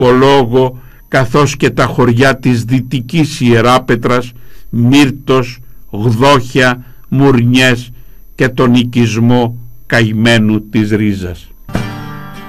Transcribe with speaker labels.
Speaker 1: Πολόγο, καθώς και τα χωριά της Δυτικής Ιεράπετρας, Μύρτος, Γδόχια, Μουρνιές και τον οικισμό Καημένου της Ρίζας.